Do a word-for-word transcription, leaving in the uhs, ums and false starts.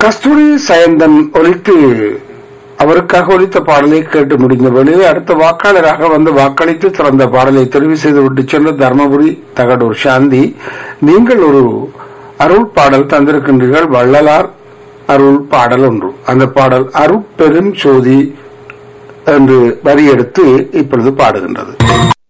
கஸ்தூரி சயந்தன் ஒலித்து அவருக்காக ஒலித்த பாடலை கேட்டு முடிந்த வேளையில் அடுத்த வாக்காளராக வந்து வாக்களித்து சிறந்த பாடலை தெரிவு செய்துவிட்டு சென்ற தர்மபுரி தகடூர் சாந்தி, நீங்கள் ஒரு அருள் பாடல் தந்திருக்கின்றீர்கள். வள்ளலார் அருள் பாடல் ஒன்று. அந்த பாடல் அருட்பெரும் சோதி என்று வரி எடுத்து இப்பொழுது பாடுகின்றது.